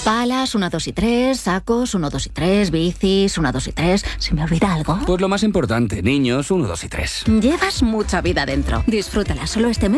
Palas, 1, 2 y 3, sacos, 1, 2 y 3, bicis, 1, 2 y 3. ¿Se me olvida algo? Pues lo más importante, niños, 1, 2 y 3. Llevas mucha vida dentro. Disfrútala solo este mes